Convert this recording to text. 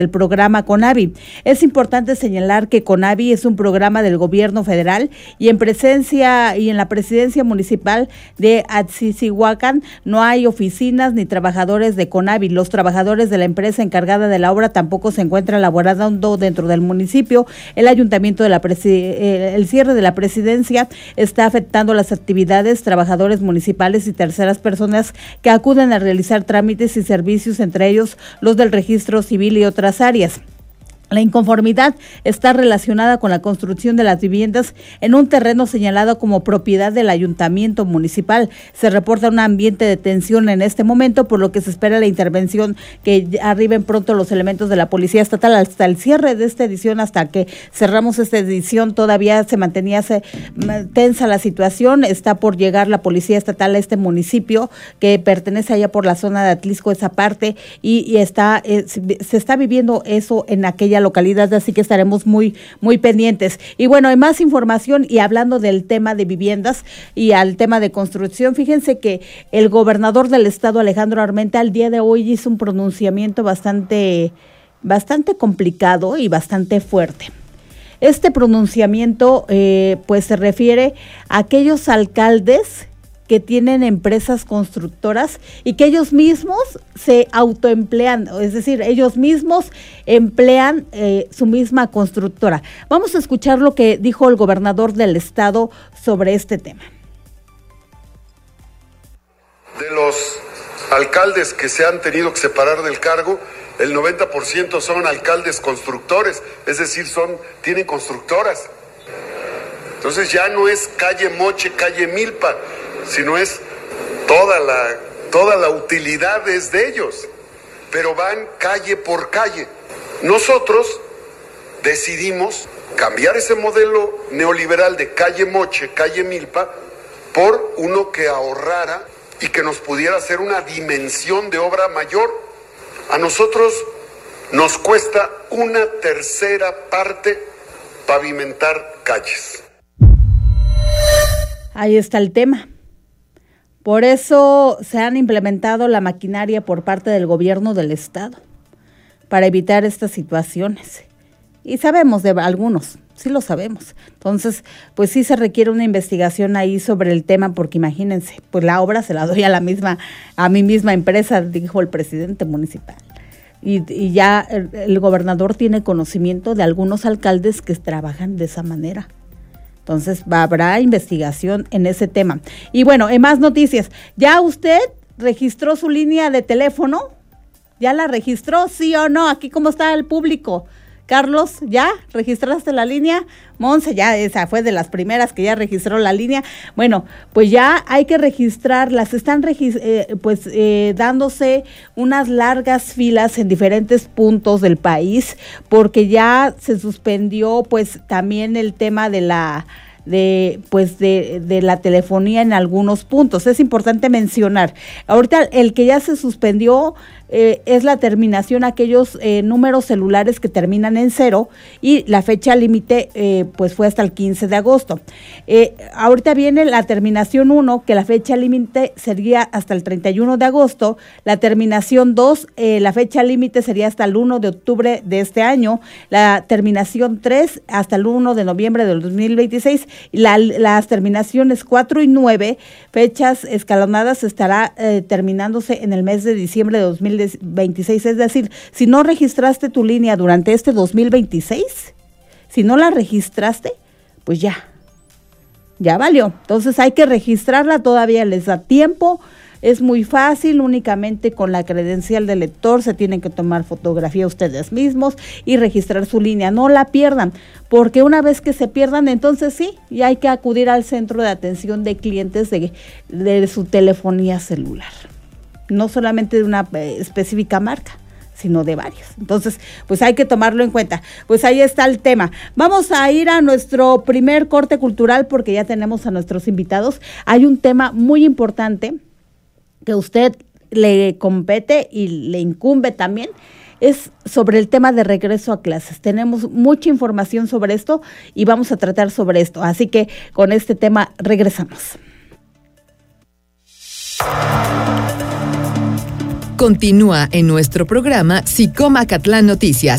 el programa CONAVI. Es importante señalar que CONAVI es un programa del gobierno federal y en la presidencia municipal de Atzicihuacán no hay oficinas ni trabajadores de CONAVI. Los trabajadores de la empresa encargada de la obra tampoco se encuentran laborando dentro del municipio. El ayuntamiento el cierre de la presidencia está afectando las actividades, trabajadores municipales y terceras personas que acuden a realizar trámites y servicios, entre ellos los del registro civil y otras áreas. La inconformidad está relacionada con la construcción de las viviendas en un terreno señalado como propiedad del ayuntamiento municipal. Se reporta un ambiente de tensión en este momento, por lo que se espera la intervención, que arriben pronto los elementos de la Policía Estatal. Hasta el cierre de esta edición, hasta que cerramos esta edición, todavía se mantenía tensa la situación. Está por llegar la Policía Estatal a este municipio que pertenece allá por la zona de Atlisco, esa parte, y se está viviendo eso en aquella localidad, así que estaremos muy pendientes. Y bueno, hay más información, y hablando del tema de viviendas y al tema de construcción, fíjense que el gobernador del estado, Alejandro Armenta, el día de hoy hizo un pronunciamiento bastante complicado y bastante fuerte. Este pronunciamiento pues se refiere a aquellos alcaldes que tienen empresas constructoras y que ellos mismos se autoemplean, es decir, ellos mismos emplean su misma constructora. Vamos a escuchar lo que dijo el gobernador del estado sobre este tema. De los alcaldes que se han tenido que separar del cargo, el 90% son alcaldes constructores, es decir, tienen constructoras. Entonces ya no es calle Moche, calle Milpa, sino es toda la utilidad es de ellos, pero van calle por calle. Nosotros decidimos cambiar ese modelo neoliberal de calle Moche, calle Milpa, por uno que ahorrara y que nos pudiera hacer una dimensión de obra mayor. A nosotros nos cuesta 1/3 parte pavimentar calles. Ahí está el tema. Por eso se han implementado la maquinaria por parte del gobierno del estado para evitar estas situaciones. Y sabemos de algunos, sí lo sabemos. Entonces, pues sí se requiere una investigación ahí sobre el tema, porque imagínense, pues la obra se la doy a mi misma empresa, dijo el presidente municipal. Y ya el gobernador tiene conocimiento de algunos alcaldes que trabajan de esa manera. Entonces habrá investigación en ese tema. Y bueno, en más noticias, ¿ya usted registró su línea de teléfono? ¿Ya la registró, sí o no? Aquí cómo está el público. Carlos, ¿ya registraste la línea? Monse, ya esa fue de las primeras que ya registró la línea. Bueno, pues ya hay que registrarlas. Están dándose unas largas filas en diferentes puntos del país, porque ya se suspendió pues también el tema de la telefonía en algunos puntos. Es importante mencionar, ahorita el que ya se suspendió es la terminación, aquellos números celulares que terminan en 0, y la fecha límite pues fue hasta el 15 de agosto. Ahorita viene la terminación 1, que la fecha límite sería hasta el 31 de agosto, la terminación 2, la fecha límite sería hasta el 1 de octubre de este año, la terminación 3 hasta el 1 de noviembre del 2026, y las terminaciones 4 y 9, fechas escalonadas, estará terminándose en el mes de diciembre de 2026. Es decir, si no registraste tu línea durante este 2026, si no la registraste, pues ya valió. Entonces hay que registrarla, todavía les da tiempo. Es muy fácil, únicamente con la credencial del lector se tienen que tomar fotografía ustedes mismos y registrar su línea. No la pierdan, porque una vez que se pierdan, entonces sí, ya hay que acudir al centro de atención de clientes de su telefonía celular. No solamente de una específica marca, sino de varios. Entonces, pues hay que tomarlo en cuenta. Pues ahí está el tema. Vamos a ir a nuestro primer corte cultural, porque ya tenemos a nuestros invitados. Hay un tema muy importante que a usted le compete y le incumbe también, es sobre el tema de regreso a clases. Tenemos mucha información sobre esto y vamos a tratar sobre esto. Así que con este tema regresamos. Continúa en nuestro programa Sicomacatlán Noticias.